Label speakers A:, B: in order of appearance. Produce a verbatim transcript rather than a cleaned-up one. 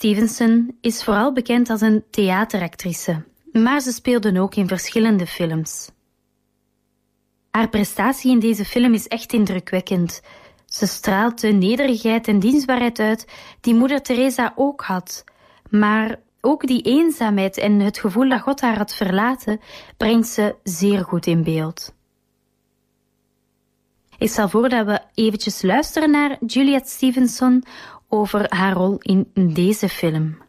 A: Stevenson is vooral bekend als een theateractrice, maar ze speelde ook in verschillende films. Haar prestatie in deze film is echt indrukwekkend. Ze straalt de nederigheid en dienstbaarheid uit die moeder Teresa ook had. Maar ook die eenzaamheid en het gevoel dat God haar had verlaten, brengt ze zeer goed in beeld. Ik stel voor dat we eventjes luisteren naar Juliet Stevenson over haar rol in deze film.